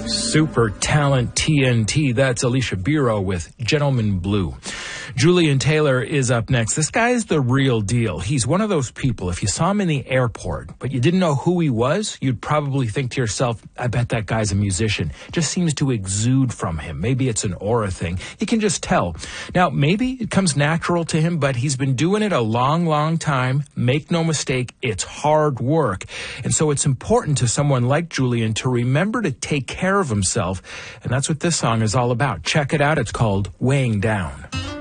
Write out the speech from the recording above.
Super talent TNT. That's Alicia Biro with Gentleman Blue. Julian Taylor is up next. This guy is the real deal. He's one of those people, if you saw him in the airport, but you didn't know who he was, you'd probably think to yourself, I bet that guy's a musician. Just seems to exude from him. Maybe it's an aura thing. You can just tell. Now, maybe it comes natural to him, but he's been doing it a long, long time. Make no mistake, it's hard work. And so it's important to someone like Julian to remember to take care of himself. And that's what this song is all about. Check it out. It's called Weighing Down.